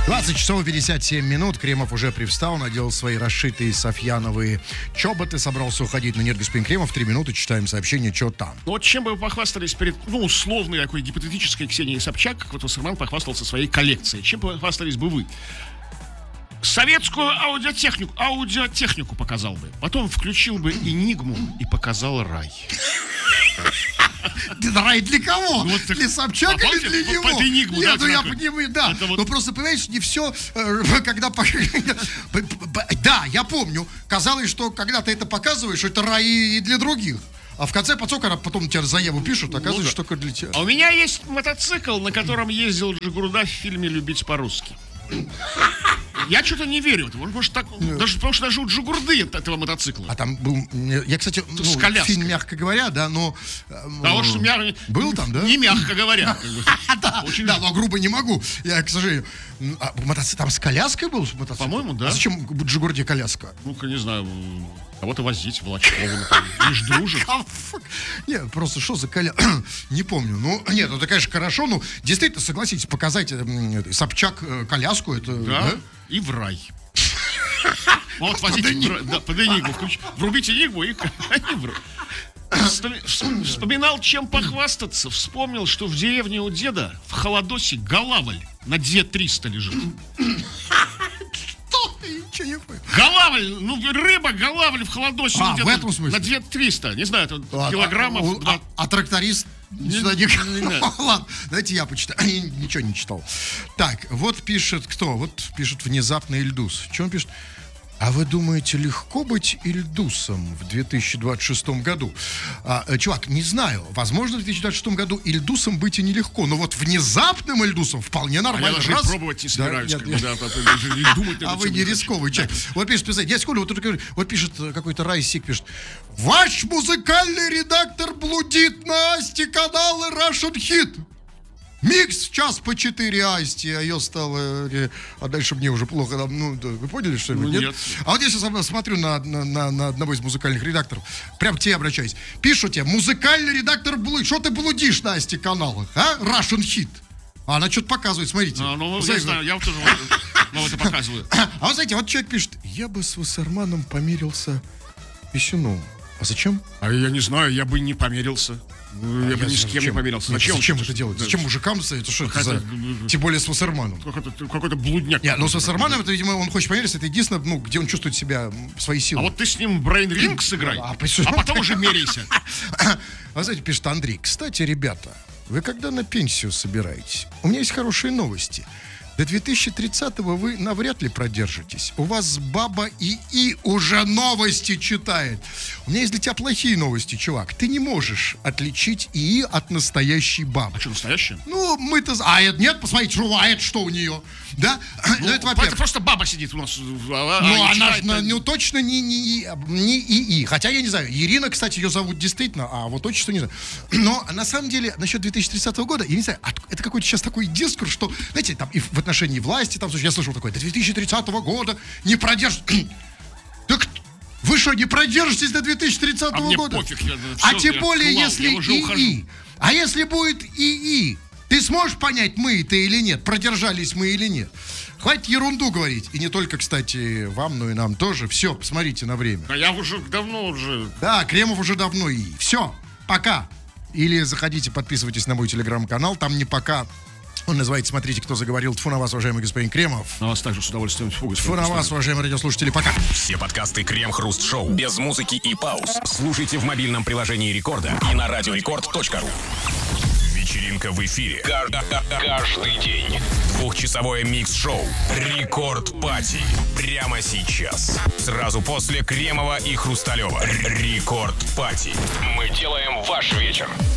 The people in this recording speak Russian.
20 часов 57 минут. Кремов уже привстал, надел свои расшитые софьяновые чоботы, собрался уходить. Но нет, господин Кремов, 3 минуты, читаем сообщение, что там. Ну вот чем бы вы похвастались перед, условной такой гипотетической Ксенией Собчак, как вот Вассерман похвастался своей коллекцией. Чем бы похвастались бы вы? Советскую аудиотехнику показал бы. Потом включил бы Энигму и показал рай. Рай для кого? Вот так, для Собчак или для него? Под Энигму, нет, да, я понимаю, да. Вот... Но просто, понимаешь, не все, когда... Да, я помню, казалось, что когда ты это показываешь, это рай и для других. А в конце когда потом тебя заяву пишут, оказывается, что только для тебя. А у меня есть мотоцикл, на котором ездил Джигурда в фильме «Любить по-русски». Я что-то не верю в это. Может, так, даже, потому что даже у Джигурды этого мотоцикла. А там был... Я, кстати, фильм, мягко говоря, да, но... Да, вот что был там, да? Не мягко говоря. Да, но грубо не могу. Я, к сожалению... Мотоцикл там с коляской был? По-моему, да. А зачем Джигурде коляска? Ну-ка, не знаю... Кого-то возить, Волочкову, например. Лишь дружит. Нет, просто что за коляска? Не помню. Ну, нет, это, конечно, хорошо, но действительно, согласитесь, показать Собчак коляску, это... Да, и в рай. Вот возите под Энигму. Врубите Энигму и в рай. Вспоминал, чем похвастаться. Вспомнил, что в деревне у деда в холодосе голавль на 2300 лежит. Голавль, рыба, голавль в холодосе. В этом смысле? На 2300, не знаю, это килограммов. А тракторист? Сюда не... Ладно, давайте я почитаю. Я ничего не читал. Так, вот пишет кто? Вот пишет внезапно Ильдус. Что он пишет? А вы думаете, легко быть Ильдусом в 2026 году? Чувак, не знаю. Возможно, в 2026 году Ильдусом быть и нелегко. Но вот внезапным Ильдусом вполне нормально. Я даже пробовать не собираюсь. А вы не рисковый человек. Вот пишет, вот пишет какой-то Райсик, пишет. Ваш музыкальный редактор блудит на Асти каналы Russian Hit. Микс в час по 4 Асти, а ее стало... А дальше мне уже плохо. Вы поняли что-нибудь? Нет? А вот я сейчас смотрю на одного из музыкальных редакторов. Прям к тебе обращаюсь. Пишу тебе, музыкальный редактор блудит. Что ты блудишь на Асти каналах, а? Russian Hit. А она что-то показывает, смотрите. Я знаю, я тоже это показываю. А вот знаете, вот человек пишет, я бы с Вассерманом помирился писюном. А зачем? А я не знаю, я бы не помирился. Я бы ни с кем не помирился. Зачем это делать? Зачем мужикам это что это за... Тем более с Вассерманом. Какой-то блудняк. Нет, но с Вассерманом, это, видимо, он хочет помириться. Это единственное, где он чувствует себя, свои силы. А вот ты с ним Brain Ring сыграй, а потом уже меряйся. А знаете, пишет Андрей. Кстати, ребята, вы когда на пенсию собираетесь? У меня есть хорошие новости. До 2030-го вы навряд ли продержитесь. У вас баба ИИ уже новости читает. У меня есть для тебя плохие новости, чувак. Ты не можешь отличить ИИ от настоящей бабы. А что, настоящая? Мы-то... нет, посмотрите, что у нее. Да? Это просто баба сидит у нас. Она же, точно не ИИ. Хотя, я не знаю, Ирина, кстати, ее зовут действительно, а вот отчество не знаю. Но, на самом деле, насчет 2030 года, я не знаю, это какой-то сейчас такой дискурс, что, знаете, там и в отношении власти, там, я слышал такое, до 2030 года не продержишь. Так вы что, не продержитесь до 2030 года? Мне пофиг. Тем более, если ИИ. А если будет ИИ, ты сможешь понять, мы это или нет, продержались мы или нет? Хватит ерунду говорить. И не только, кстати, вам, но и нам тоже. Все, посмотрите на время. А я уже давно уже... Да, Кремов уже давно ИИ. Все, пока. Или заходите, подписывайтесь на мой телеграм-канал, там не пока... Он называется «Смотрите, кто заговорил». Тьфу на вас, уважаемый господин Кремов. На вас также с удовольствием. Тьфу на вас, уважаемые радиослушатели. Пока. Все подкасты Крем-Хруст-Шоу без музыки и пауз слушайте в мобильном приложении Рекорда и на радиорекорд.ру. Вечеринка в эфире. Каждый день. Двухчасовое микс-шоу «Рекорд Пати». Прямо сейчас. Сразу после Кремова и Хрусталева. «Рекорд Пати». Мы делаем ваш вечер